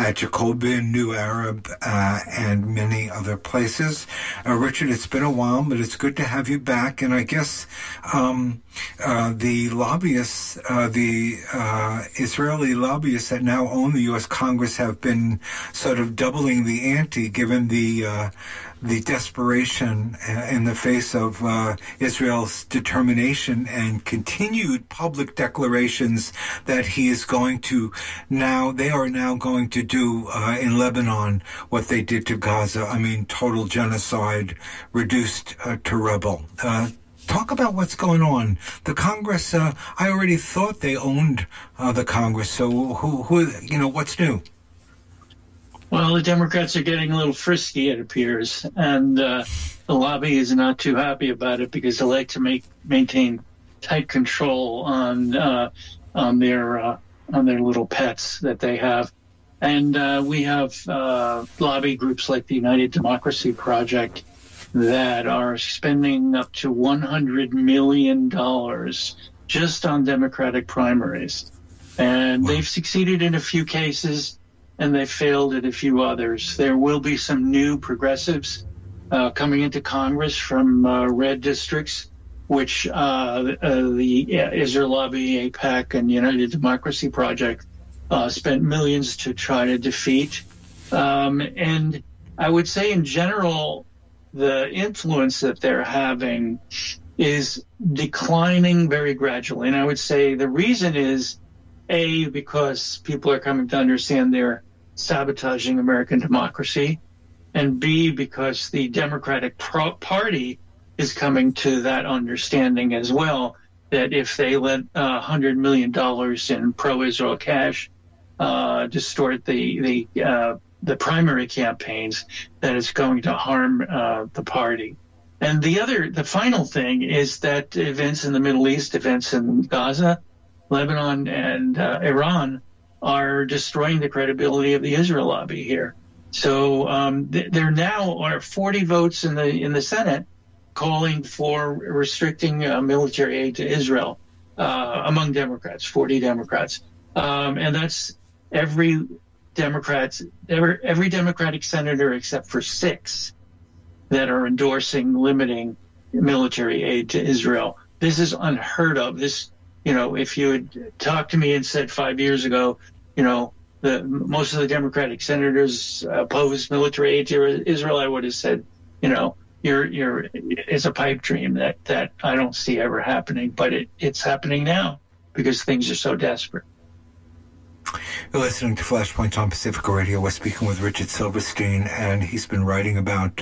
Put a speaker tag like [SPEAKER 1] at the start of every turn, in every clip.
[SPEAKER 1] at Jacobin, New Arab, and many other places. Richard, it's been a while, but it's good to have you back. And I guess the lobbyists, the Israeli lobbyists that now own the U.S. Congress have been sort of doubling the ante, given the desperation in the face of Israel's determination and continued public declarations that he is going to they are now going to do in Lebanon what they did to Gaza. I mean, total genocide reduced to rubble. Talk about what's going on. The Congress, I already thought they owned the Congress, so who what's new?
[SPEAKER 2] Well, the Democrats are getting a little frisky, it appears, and the lobby is not too happy about it because they like to maintain tight control on their little pets that they have. And we have lobby groups like the United Democracy Project that are spending up to $100 million just on Democratic primaries. And they've succeeded in a few cases, and they failed at a few others. There will be some new progressives coming into Congress from red districts, which the Israel Lobby, AIPAC, and United Democracy Project spent millions to try to defeat. And I would say in general, the influence that they're having is declining very gradually. And I would say the reason is, A, because people are coming to understand they're sabotaging American democracy, and B, because the Democratic Party is coming to that understanding as well, that if they let $100 million in pro-Israel cash distort the primary campaigns, that it's going to harm the party. And the final thing is that events in the Middle East, events in Gaza, Lebanon, and Iran are destroying the credibility of the Israel lobby here. So there now are 40 votes in the Senate calling for restricting military aid to Israel among Democrats, 40 Democrats, and that's every Democratic senator except for 6 that are endorsing limiting military aid to Israel. This is unheard of. This, if you had talked to me and said 5 years ago, most of the Democratic senators oppose military aid to Israel, I would have said, it's a pipe dream that I don't see ever happening. But it's happening now because things are so desperate.
[SPEAKER 1] You're listening to Flashpoint on Pacifica Radio. We're speaking with Richard Silverstein, and he's been writing about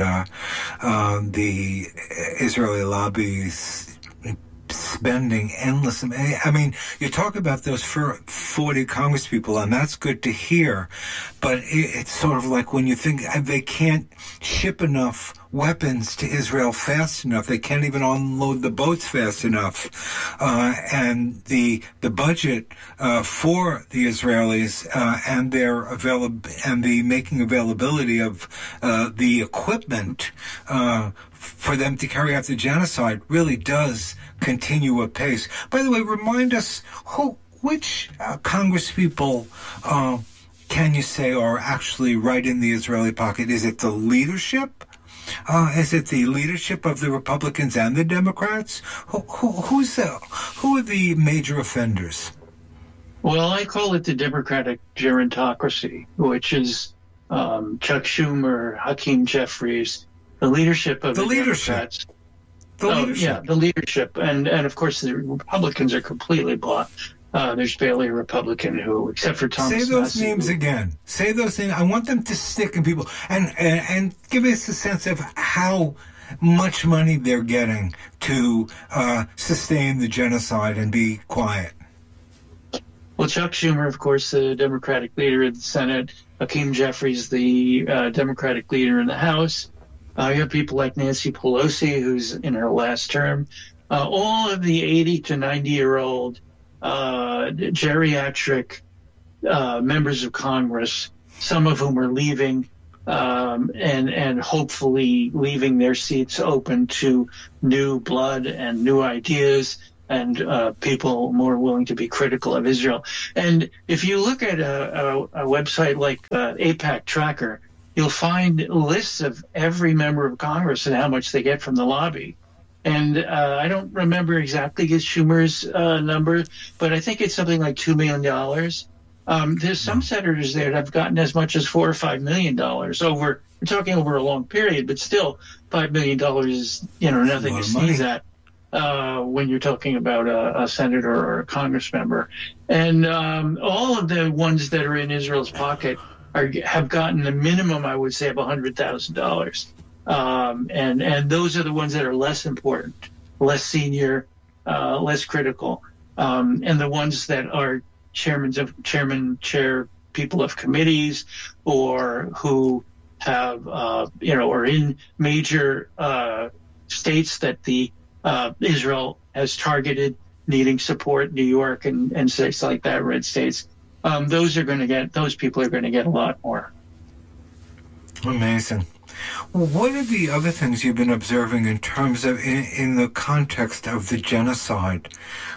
[SPEAKER 1] the Israeli lobbies spending endless. I mean, you talk about those 40 congresspeople, and that's good to hear, but it's sort of like when you think they can't ship enough weapons to Israel fast enough. They can't even unload the boats fast enough. And the budget for the Israelis and the making availability of the equipment for them to carry out the genocide really does continue apace. By the way, remind us which congresspeople can you say are actually right in the Israeli pocket? Is it the leadership? Is it the leadership of the Republicans and the Democrats? Who are the major offenders?
[SPEAKER 2] Well, I call it the Democratic gerontocracy, which is Chuck Schumer, Hakeem Jeffries, the leadership of the Democrats. Yeah, the leadership. And of course, the Republicans are completely blocked. There's barely a Republican who, except for Thomas.
[SPEAKER 1] Say those names again. Say those names. I want them to stick in people and give us a sense of how much money they're getting to sustain the genocide and be quiet.
[SPEAKER 2] Well, Chuck Schumer, of course, the Democratic leader in the Senate. Hakeem Jeffries, the Democratic leader in the House. You have people like Nancy Pelosi, who's in her last term. All of the 80 to 90-year-old geriatric members of Congress, some of whom are leaving and hopefully leaving their seats open to new blood and new ideas. and people more willing to be critical of Israel. And if you look at a website like AIPAC Tracker, you'll find lists of every member of Congress and how much they get from the lobby. And I don't remember exactly Schumer's number, but I think it's something like $2 million. There's some senators there that have gotten as much as $4 or $5 million over. We're talking over a long period, but still, $5 million is nothing to sneeze at when you're talking about a senator or a Congress member. And all of the ones that are in Israel's pocket have gotten a minimum, I would say, of $100,000. And those are the ones that are less important, less senior, less critical, and the ones that are chair people of committees, or who have are in major states that the Israel has targeted, needing support, New York and states like that, red states. Those people are going to get a lot more.
[SPEAKER 1] Amazing. Well, what are the other things you've been observing in terms of in the context of the genocide?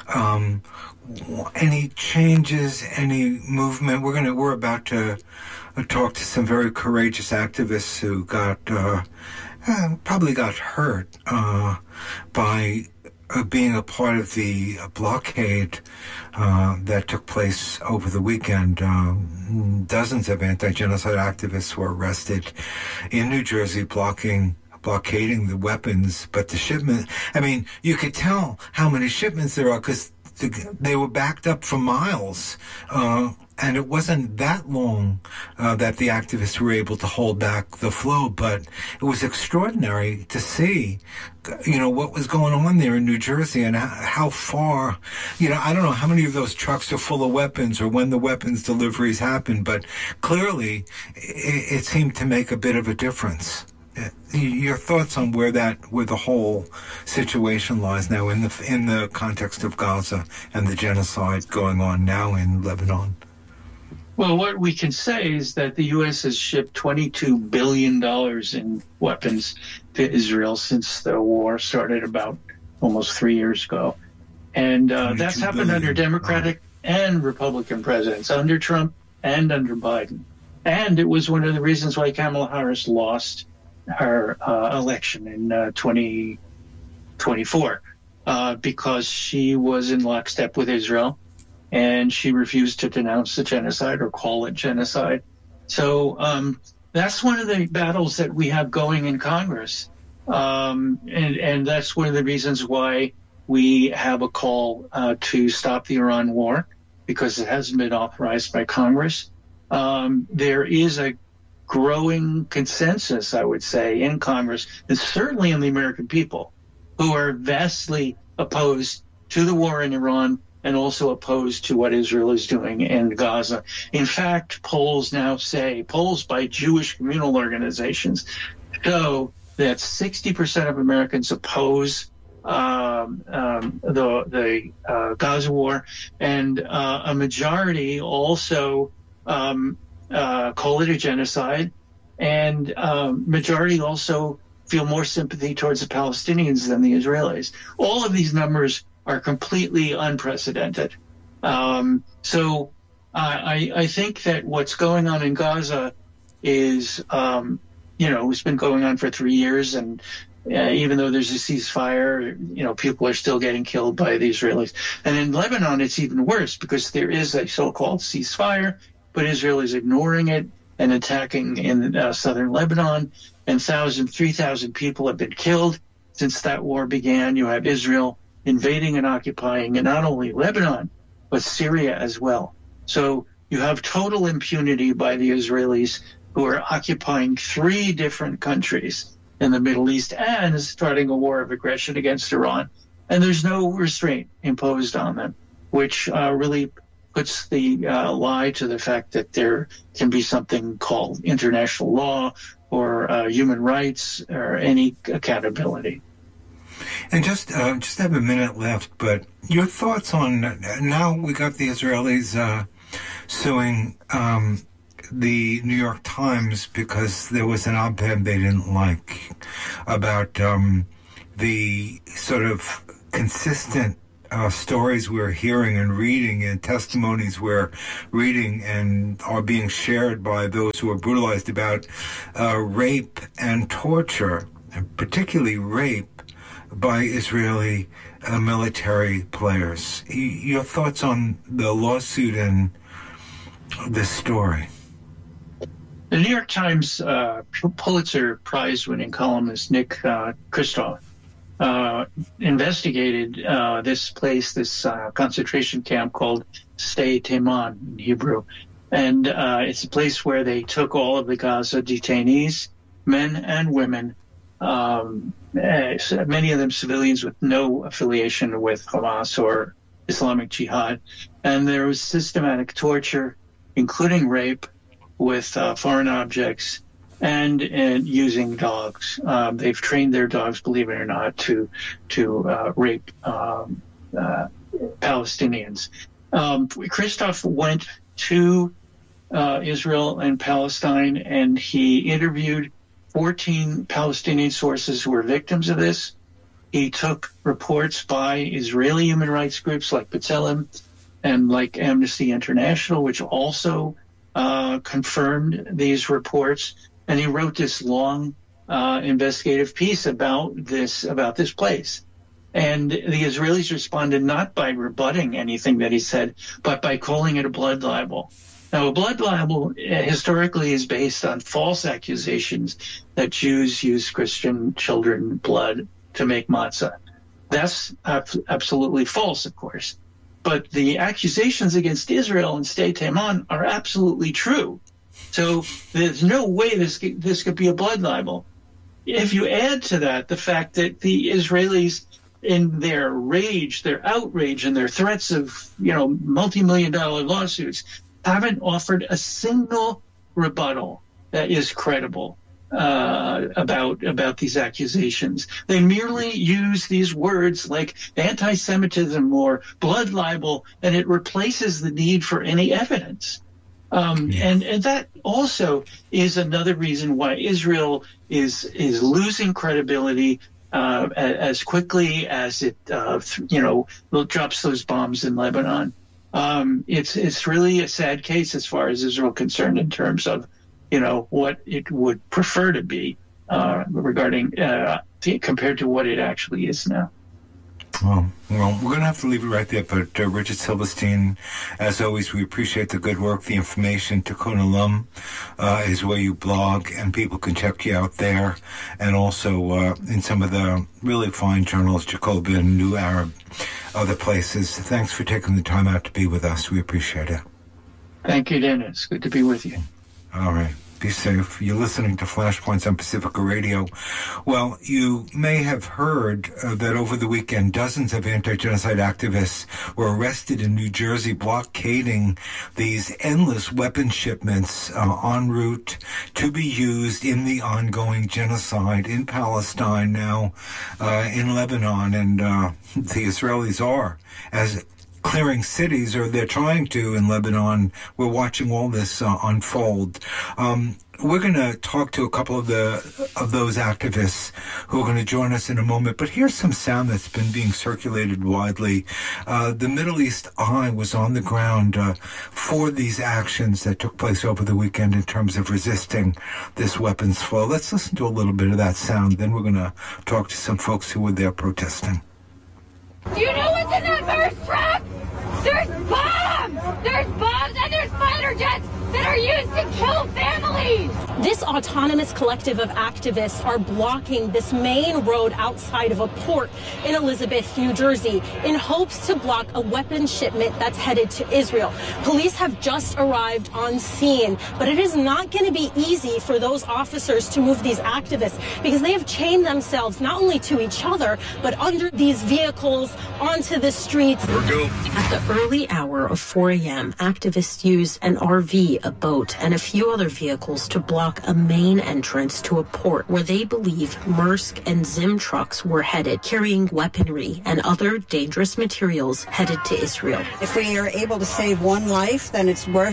[SPEAKER 1] Any changes, any movement? We're about to talk to some very courageous activists who probably got hurt by being a part of the blockade that took place over the weekend. Dozens of anti-genocide activists were arrested in New Jersey blockading the weapons, but the shipment, you could tell how many shipments there are because they were backed up for miles. And it wasn't that long that the activists were able to hold back the flow, but it was extraordinary to see, what was going on there in New Jersey and how far, I don't know how many of those trucks are full of weapons or when the weapons deliveries happen, but clearly it seemed to make a bit of a difference. Your thoughts on where the whole situation lies now in the context of Gaza and the genocide going on now in Lebanon?
[SPEAKER 2] Well, what we can say is that the U.S. has shipped $22 billion in weapons to Israel since the war started about almost 3 years ago. And that's happened under Democratic and Republican presidents, under Trump and under Biden. And it was one of the reasons why Kamala Harris lost her election in 2024, because she was in lockstep with Israel. And she refused to denounce the genocide or call it genocide. So that's one of the battles that we have going in Congress. And that's one of the reasons why we have a call to stop the Iran war, because it hasn't been authorized by Congress. There is a growing consensus, I would say, in Congress, and certainly in the American people, who are vastly opposed to the war in Iran and also opposed to what Israel is doing in Gaza. In fact, polls by Jewish communal organizations show that 60% of Americans oppose the Gaza war, and a majority also call it a genocide, and majority also feel more sympathy towards the Palestinians than the Israelis. All of these numbers are completely unprecedented. So I think that what's going on in Gaza is, it's been going on for 3 years, and even though there's a ceasefire, people are still getting killed by the Israelis. And in Lebanon, it's even worse because there is a so-called ceasefire, but Israel is ignoring it and attacking in southern Lebanon, and 3,000 people have been killed since that war began. You have Israel invading and occupying not only Lebanon, but Syria as well. So you have total impunity by the Israelis, who are occupying 3 different countries in the Middle East and starting a war of aggression against Iran. And there's no restraint imposed on them, which really puts the lie to the fact that there can be something called international law or human rights or any accountability.
[SPEAKER 1] And just have a minute left, but your thoughts on, now we got the Israelis suing the New York Times because there was an op-ed they didn't like about the sort of consistent stories we're hearing and reading and testimonies we're reading and are being shared by those who are brutalized about rape and torture, and particularly rape by Israeli military players. Your thoughts on the lawsuit and this story?
[SPEAKER 2] The New York Times Pulitzer Prize-winning columnist Nick Kristof investigated this place, this concentration camp called Sde Teiman in Hebrew. And it's a place where they took all of the Gaza detainees, men and women, many of them civilians with no affiliation with Hamas or Islamic Jihad. And there was systematic torture, including rape, with foreign objects and using dogs. They've trained their dogs, believe it or not, to rape Palestinians. Kristof went to Israel and Palestine, and he interviewed 14 Palestinian sources who were victims of this. He took reports by Israeli human rights groups like B'Tselem and like Amnesty International, which also confirmed these reports, and he wrote this long investigative piece about this place. And the Israelis responded not by rebutting anything that he said, but by calling it a blood libel. Now, a blood libel historically is based on false accusations that Jews use Christian children blood to make matzah. That's absolutely false, of course. But the accusations against Israel and Sde Teiman are absolutely true. So there's no way this could be a blood libel. If you add to that the fact that the Israelis, in their rage, their outrage, and their threats of multi-million-dollar lawsuits, haven't offered a single rebuttal that is credible about these accusations. They merely use these words like anti-Semitism or blood libel, and it replaces the need for any evidence. And that also is another reason why Israel is losing credibility as quickly as it drops those bombs in Lebanon. It's really a sad case as far as Israel is concerned in terms of what it would prefer to be regarding compared to what it actually is now.
[SPEAKER 1] Well, we're going to have to leave it right there. But Richard Silverstein, as always, we appreciate the good work, the information. Tikkun Olam is where you blog, and people can check you out there. And also in some of the really fine journals, Jacobin, New Arab, other places. Thanks for taking the time out to be with us. We appreciate it.
[SPEAKER 2] Thank you, Dennis. Good to be with you.
[SPEAKER 1] All right. Be safe. You're listening to Flashpoints on Pacifica Radio. Well, you may have heard that over the weekend, dozens of anti-genocide activists were arrested in New Jersey, blockading these endless weapon shipments en route to be used in the ongoing genocide in Palestine, now in Lebanon. And the Israelis are, as clearing cities, or they're trying to in Lebanon. We're watching all this unfold. We're going to talk to a couple of those activists who are going to join us in a moment. But here's some sound that's been being circulated widely. The Middle East Eye was on the ground for these actions that took place over the weekend in terms of resisting this weapons flow. Let's listen to a little bit of that sound. Then we're going to talk to some folks who were there protesting.
[SPEAKER 3] Do you know what's in that first truck? There's bombs! There's bombs and there's fighter jets that are used to kill families!
[SPEAKER 4] This autonomous collective of activists are blocking this main road outside of a port in Elizabeth, New Jersey, in hopes to block a weapons shipment that's headed to Israel. Police have just arrived on scene, but it is not going to be easy for those officers to move these activists because they have chained themselves not only to each other, but under these vehicles onto the streets. At the early hour of 4 a.m., activists used an RV, a boat, and a few other vehicles to block a main entrance to a port where they believe Maersk and Zim trucks were headed, carrying weaponry and other dangerous materials headed to Israel.
[SPEAKER 5] If we are able to save one life, then it's worth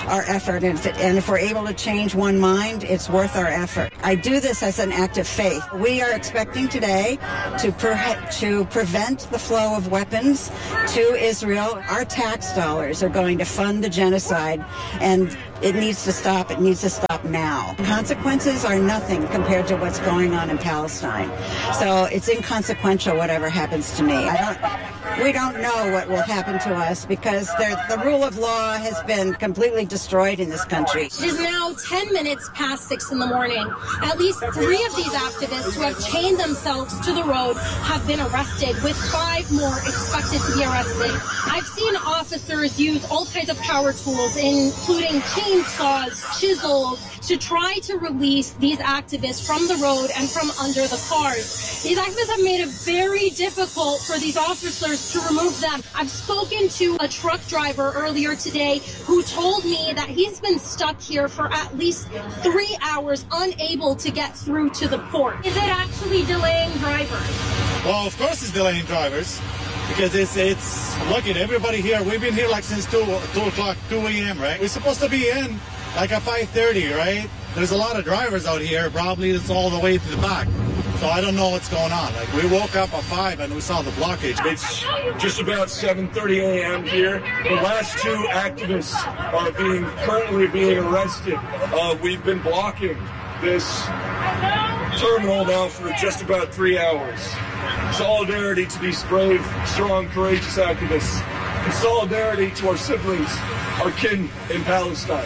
[SPEAKER 5] our effort. And if we're able to change one mind, it's worth our effort. I do this as an act of faith. We are expecting today to prevent the flow of weapons to Israel. Our tax dollars are going to fund the genocide, and it needs to stop. It needs to stop now. Consequences are nothing compared to what's going on in Palestine. So it's inconsequential whatever happens to me. We don't know what will happen to us because the rule of law has been completely destroyed in this country.
[SPEAKER 4] It is now 10 minutes past 6 in the morning. At least 3 of these activists who have chained themselves to the road have been arrested, with 5 more expected to be arrested. I've seen officers use all kinds of power tools, including chainsaws, chisels, to try to release these activists from the road and from under the cars. These activists have made it very difficult for these officers to remove them. I've spoken to a truck driver earlier today who told me that he's been stuck here for at least 3 hours, unable to get through to the port. Is it actually delaying drivers?
[SPEAKER 6] Well, of course it's delaying drivers, because it's look at everybody here. We've been here like since 2 a.m., right? We're supposed to be in like at 5:30, right? There's a lot of drivers out here. Probably it's all the way to the back. So I don't know what's going on. Like, we woke up at 5 and we saw the blockage.
[SPEAKER 7] It's just about 7:30 a.m. here. The last 2 activists are currently being arrested. We've been blocking this terminal now for just about 3 hours. Solidarity to these brave, strong, courageous activists. And solidarity to our siblings, our kin in Palestine.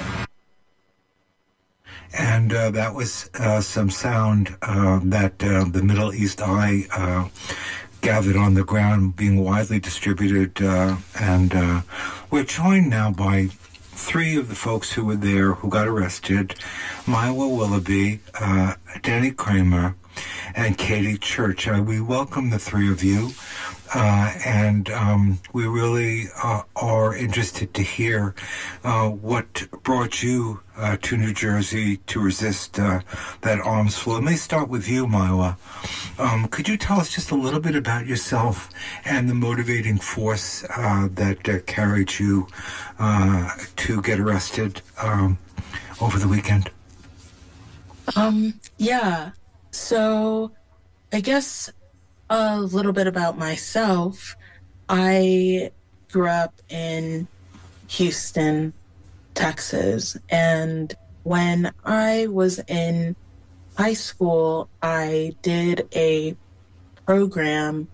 [SPEAKER 1] And that was some sound that the Middle East Eye gathered on the ground, being widely distributed. And we're joined now by 3 of the folks who were there who got arrested: Mayowa Willoughby, Danny Kramer, and Katie Church. We welcome the 3 of you. And we really are interested to hear what brought you to New Jersey to resist that arms flow. Let me start with you, Mayowa. Could you tell us just a little bit about yourself and the motivating force that carried you to get arrested over the weekend?
[SPEAKER 8] Yeah. So I guess a little bit about myself. I grew up in Houston, Texas, and when I was in high school, I did a program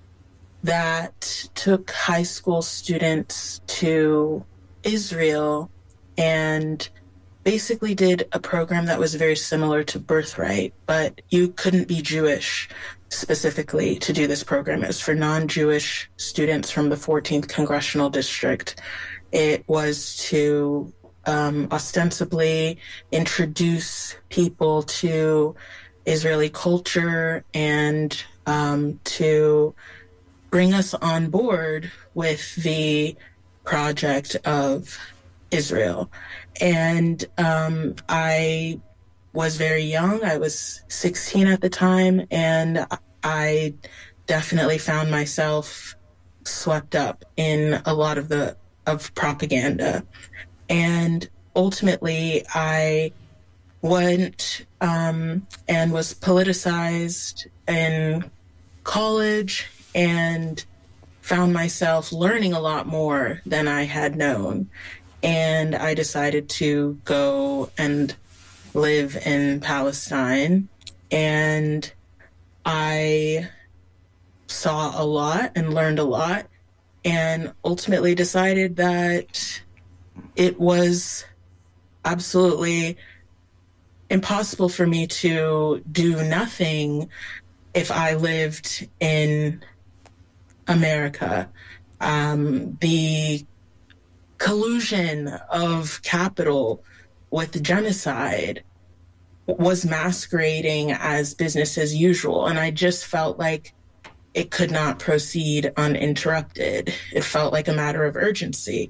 [SPEAKER 8] that took high school students to Israel and basically did a program that was very similar to Birthright, but you couldn't be Jewish specifically to do this program. It was for non-Jewish students from the 14th Congressional District. It was to ostensibly introduce people to Israeli culture and to bring us on board with the project of Israel. And I was very young. I was 16 at the time, and I definitely found myself swept up in a lot of propaganda. And ultimately, I went and was politicized in college and found myself learning a lot more than I had known. And I decided to go and live in Palestine, and I saw a lot and learned a lot, and ultimately decided that it was absolutely impossible for me to do nothing if I lived in America. The collusion of capital with genocide was masquerading as business as usual. And I just felt like it could not proceed uninterrupted. It felt like a matter of urgency.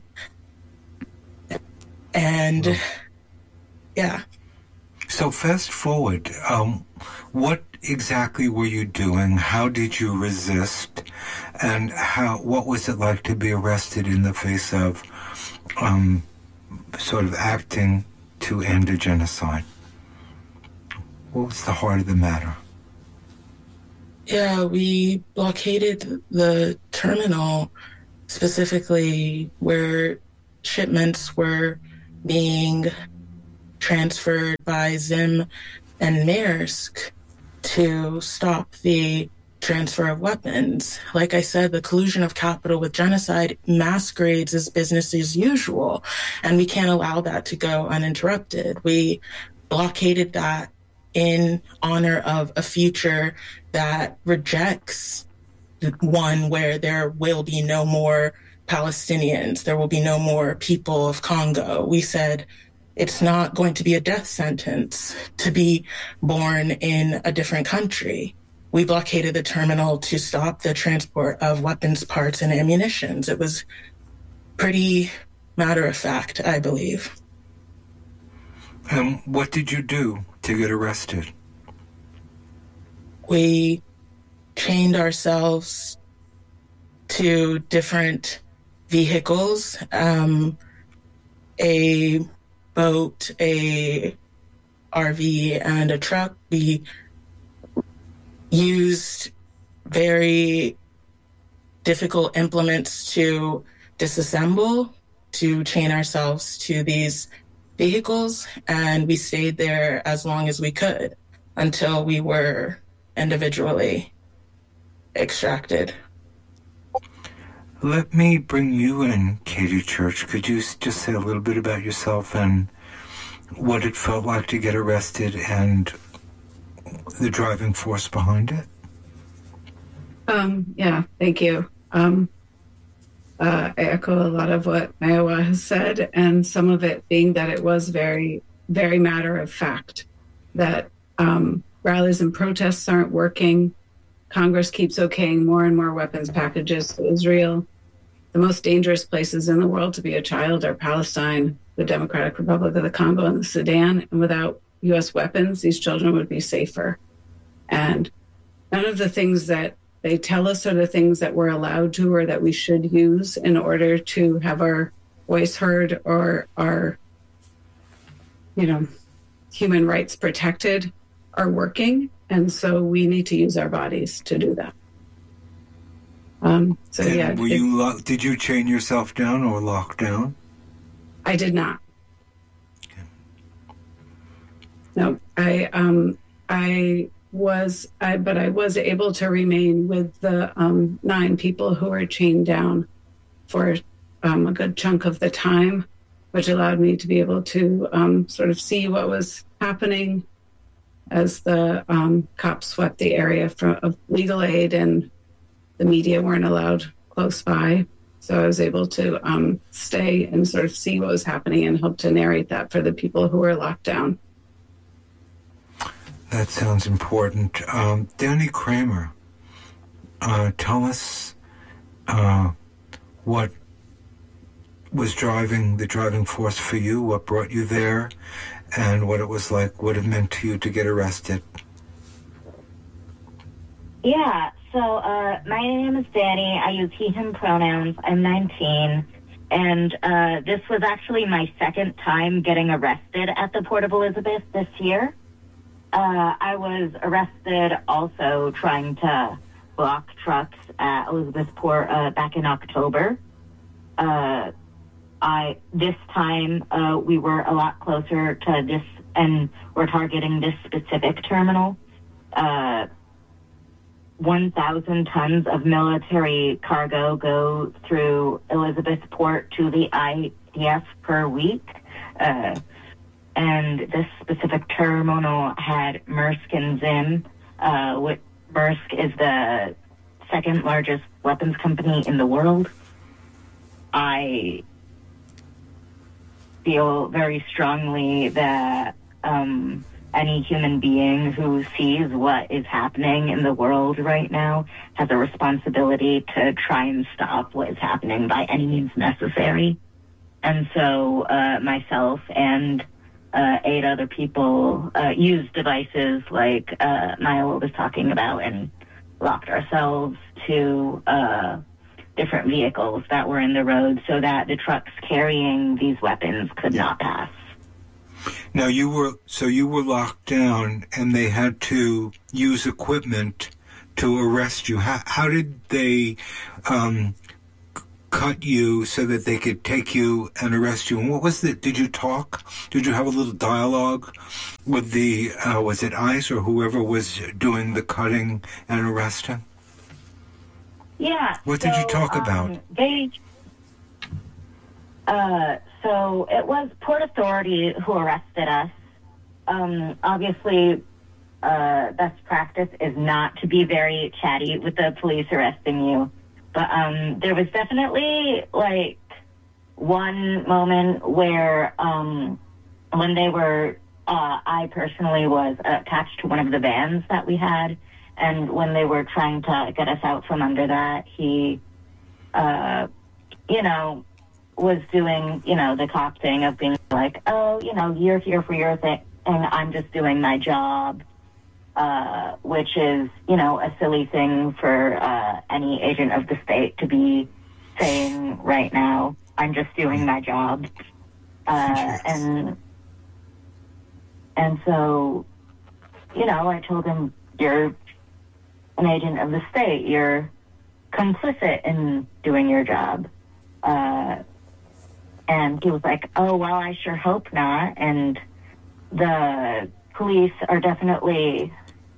[SPEAKER 8] And yeah.
[SPEAKER 1] So fast forward, what exactly were you doing? How did you resist? And what was it like to be arrested in the face of sort of acting to end a genocide? What was the heart of the matter?
[SPEAKER 8] Yeah, we blockaded the terminal, specifically where shipments were being transferred by Zim and Maersk to stop the transfer of weapons. Like I said, the collusion of capital with genocide masquerades as business as usual, and we can't allow that to go uninterrupted. We blockaded that in honor of a future that rejects one where there will be no more Palestinians, there will be no more people of Congo. We said it's not going to be a death sentence to be born in a different country. We blockaded the terminal to stop the transport of weapons parts and ammunitions. It was pretty matter of fact, I believe.
[SPEAKER 1] And what did you do to get arrested?
[SPEAKER 8] We chained ourselves to different vehicles, a boat, a RV, and a truck. We used very difficult implements to disassemble, to chain ourselves to these vehicles, and we stayed there as long as we could until we were individually extracted.
[SPEAKER 1] Let me bring you in, Katie Church. Could you just say a little bit about yourself and what it felt like to get arrested and the driving force behind it?
[SPEAKER 9] Yeah, thank you. I echo a lot of what Mayowa has said, and some of it being that it was very, very matter of fact, that rallies and protests aren't working. Congress keeps okaying more and more weapons packages to Israel. The most dangerous places in the world to be a child are Palestine, the Democratic Republic of the Congo, and the Sudan. And without U.S. weapons, these children would be safer. And none of the things that they tell us are the things that we're allowed to or that we should use in order to have our voice heard or our, human rights protected are working. And so we need to use our bodies to do that.
[SPEAKER 1] Did you chain yourself down or lock down?
[SPEAKER 9] I did not. Okay. No, I was able to remain with the 9 people who were chained down for a good chunk of the time, which allowed me to be able to sort of see what was happening as the cops swept the area of legal aid and the media weren't allowed close by. So I was able to stay and sort of see what was happening and help to narrate that for the people who were locked down.
[SPEAKER 1] That sounds important. Danny Kramer, tell us what was the driving force for you, what brought you there, and what it was like, what it meant to you to get arrested.
[SPEAKER 10] Yeah, so my name is Danny. I use he, him pronouns. I'm 19. And this was actually my second time getting arrested at the Port of Elizabeth this year. I was arrested also trying to block trucks at Elizabeth Port back in October. This time we were a lot closer to this, and we're targeting this specific terminal. 1,000 tons of military cargo go through Elizabeth Port to the IDF per week. And this specific terminal had Maersk and Zim. Maersk is the second largest weapons company in the world. I feel very strongly that any human being who sees what is happening in the world right now has a responsibility to try and stop what is happening by any means necessary. And so myself and 8 other people used devices like Mayowa was talking about and locked ourselves to different vehicles that were in the road so that the trucks carrying these weapons could not pass.
[SPEAKER 1] Now you were locked down, and they had to use equipment to arrest you. How did they cut you so that they could take you and arrest you? And what was it? Did you talk? Did you have a little dialogue with the was it ICE or whoever was doing the cutting and arresting?
[SPEAKER 10] Yeah.
[SPEAKER 1] What did you talk about?
[SPEAKER 10] So it was Port Authority who arrested us. Obviously, best practice is not to be very chatty with the police arresting you. But there was definitely, like, one moment where when they were, I personally was attached to one of the vans that we had. And when they were trying to get us out from under that, he, was doing, the cop thing of being like, oh, you're here for your thing, and I'm just doing my job, which is, a silly thing for any agent of the state to be saying right now. I'm just doing my job. And so, I told him, you're an agent of the state. You're complicit in doing your job. And he was like, oh, well, I sure hope not. And the police are definitely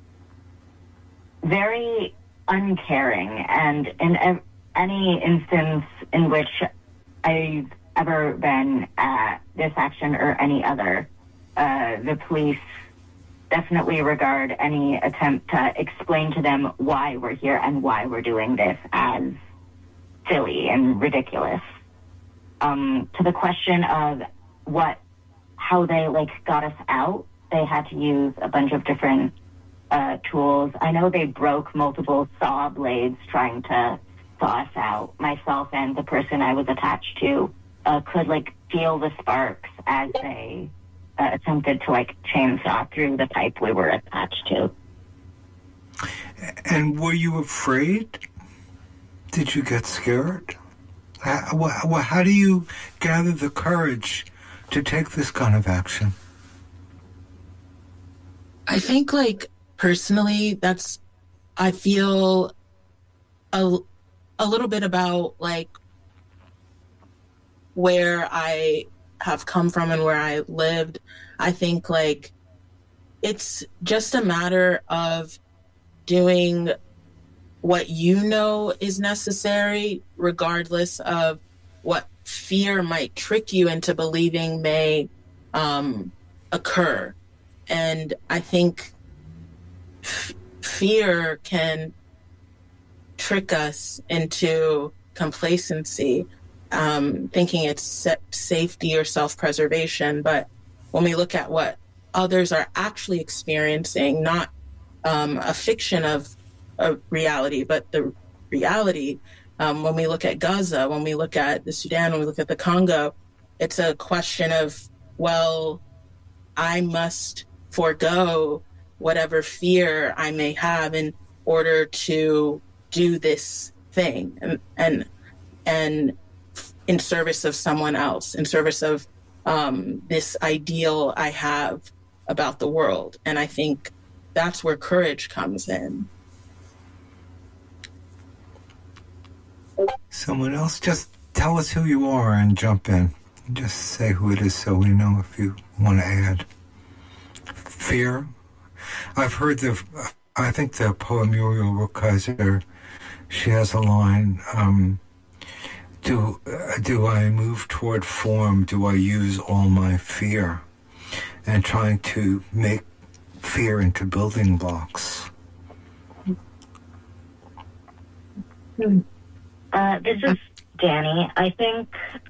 [SPEAKER 10] very uncaring. And in any instance in which I've ever been at this action or any other, the police definitely regard any attempt to explain to them why we're here and why we're doing this as silly and ridiculous. To the question of how they got us out, they had to use a bunch of different tools. I know they broke multiple saw blades trying to saw us out. Myself and the person I was attached to could feel the sparks as they attempted to chainsaw through the pipe we were attached to.
[SPEAKER 1] And were you afraid? Did you get scared? How do you gather the courage to take this kind of action?
[SPEAKER 8] I think, personally, I feel a little bit about, where I have come from and where I lived. I think, it's just a matter of doing what is necessary, regardless of what fear might trick you into believing may occur. And I think fear can trick us into complacency, thinking it's safety or self-preservation. But when we look at what others are actually experiencing, not a fiction of reality, but the reality, when we look at Gaza, when we look at the Sudan, when we look at the Congo, it's a question of, well, I must forego whatever fear I may have in order to do this thing, and in service of someone else, in service of this ideal I have about the world. And I think that's where courage comes in.
[SPEAKER 1] Someone else, just tell us who you are and jump in. Just say who it is so we know if you want to add. Fear. I've heard I think the poet Muriel Rukeyser, she has a line, do I move toward form? Do I use all my fear? And trying to make fear into building blocks.
[SPEAKER 10] This is Danny. I think,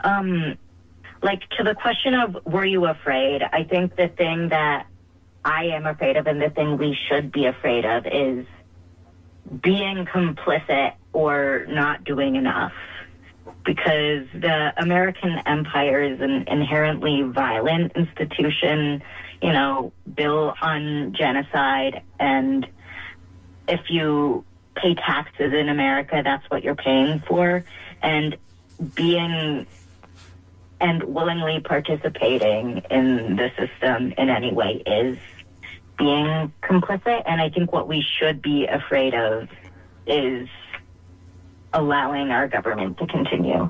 [SPEAKER 10] to the question of were you afraid, I think the thing that I am afraid of and the thing we should be afraid of is being complicit or not doing enough. Because the American empire is an inherently violent institution, built on genocide. And if you pay taxes in America. That's what you're paying for. And being and willingly participating in the system in any way is being complicit. And I think what we should be afraid of is allowing our government to continue.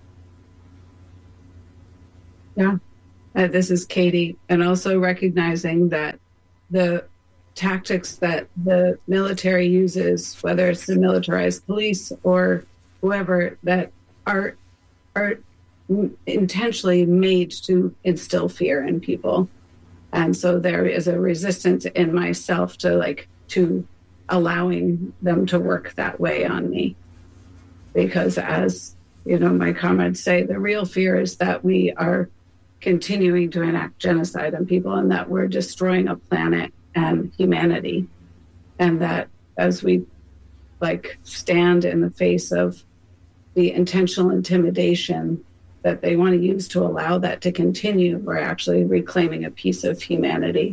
[SPEAKER 9] Yeah. This is Katie. And also recognizing that the tactics that the military uses, whether it's the militarized police or whoever, that are intentionally made to instill fear in people. And so there is a resistance in myself to allowing them to work that way on me. Because as, my comrades say, the real fear is that we are continuing to enact genocide on people and that we're destroying a planet and humanity. And that as we stand in the face of the intentional intimidation that they want to use to allow that to continue, we're actually reclaiming a piece of humanity.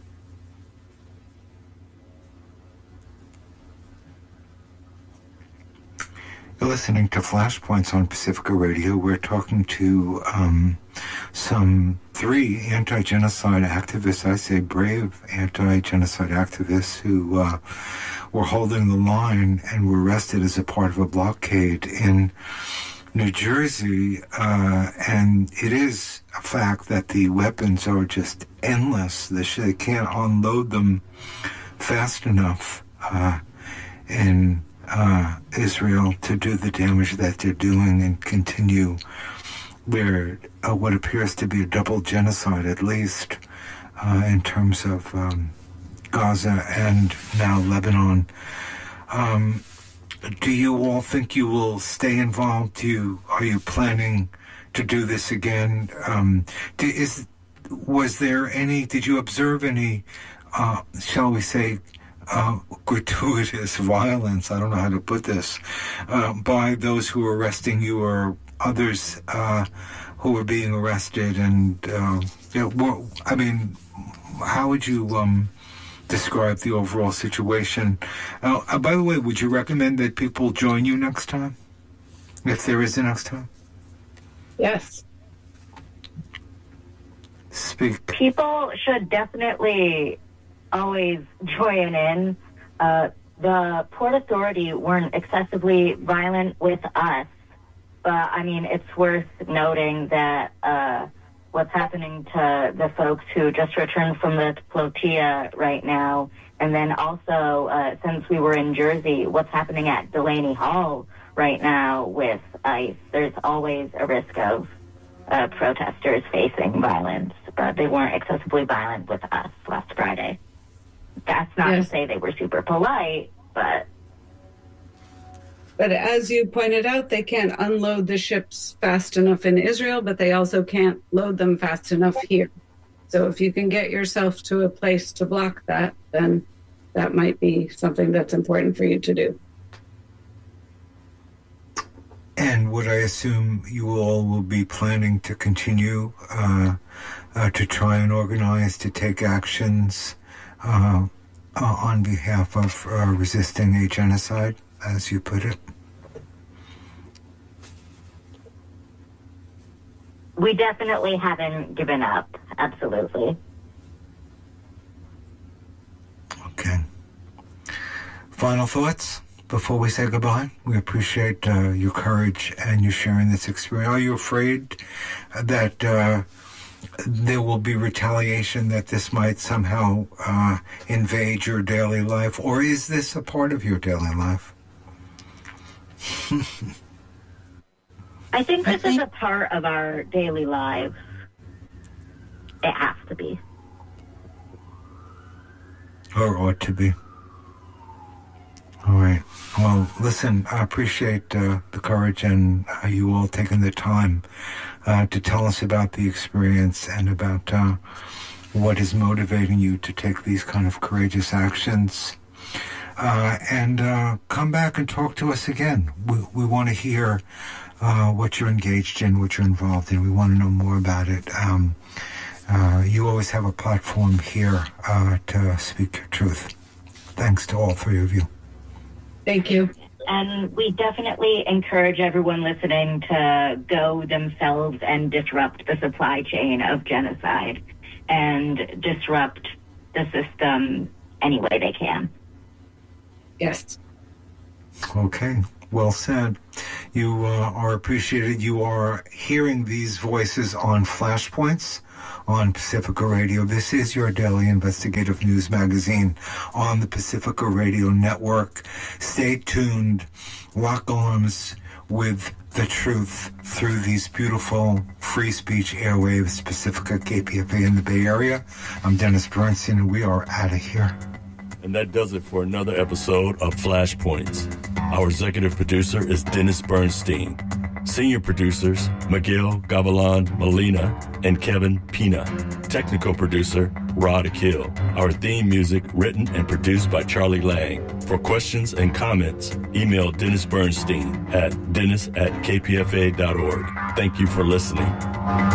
[SPEAKER 1] You're listening to Flashpoints on Pacifica Radio. We're talking to some 3 anti-genocide activists, I say brave anti-genocide activists who were holding the line and were arrested as a part of a blockade in New Jersey. And it is a fact that the weapons are just endless. They can't unload them fast enough in Israel to do the damage that they're doing and continue their what appears to be a double genocide, at least in terms of Gaza and now Lebanon. Do you all think you will stay involved? Are you planning to do this again? Did you observe any, shall we say, gratuitous violence, I don't know how to put this, by those who were arresting you or others who were being arrested? And, how would you describe the overall situation? By the way, would you recommend that people join you next time, if there is a next time?
[SPEAKER 9] Yes.
[SPEAKER 1] Speak.
[SPEAKER 10] People should definitely always join in. The Port Authority weren't excessively violent with us, but it's worth noting that what's happening to the folks who just returned from the flotilla right now, and then also since we were in Jersey, what's happening at Delaney Hall right now with ICE. There's always a risk of protesters facing violence, but they weren't excessively violent with us last Friday. That's not to say they were super polite, but
[SPEAKER 9] as you pointed out, they can't unload the ships fast enough in Israel, but they also can't load them fast enough here. So if you can get yourself to a place to block that, then that might be something that's important for you to do.
[SPEAKER 1] And would I assume you all will be planning to continue to try and organize to take actions on behalf of resisting a genocide, as you put it?
[SPEAKER 10] We definitely haven't given up. Absolutely.
[SPEAKER 1] Okay. Final thoughts before we say goodbye? We appreciate your courage and you sharing this experience. Are you afraid that there will be retaliation, that this might somehow invade your daily life? Or is this a part of your daily life?
[SPEAKER 10] I think this is a part of our daily lives. It has to be.
[SPEAKER 1] Or ought to be. All right. Well, listen, I appreciate the courage and you all taking the time to tell us about the experience and about what is motivating you to take these kind of courageous actions. And come back and talk to us again. We want to hear what you're engaged in, what you're involved in. We want to know more about it. You always have a platform here to speak your truth. Thanks to all three of you.
[SPEAKER 9] Thank you.
[SPEAKER 10] And we definitely encourage everyone listening to go themselves and disrupt the supply chain of genocide and disrupt the system any way they can.
[SPEAKER 9] Yes.
[SPEAKER 1] Okay. Well said. You are appreciated. You are hearing these voices on Flashpoints on Pacifica Radio. This is your daily investigative news magazine on the Pacifica Radio Network. Stay tuned. Lock arms with the truth through these beautiful free speech airwaves, Pacifica KPFA in the Bay Area. I'm Dennis Bernstein, and we are out of here.
[SPEAKER 11] And that does it for another episode of Flashpoints. Our executive producer is Dennis Bernstein. Senior producers, Miguel Gavilan Molina and Kevin Pina. Technical producer, Rod Akil. Our theme music written and produced by Charlie Lang. For questions and comments, email Dennis Bernstein at dennis@kpfa.org. Thank you for listening.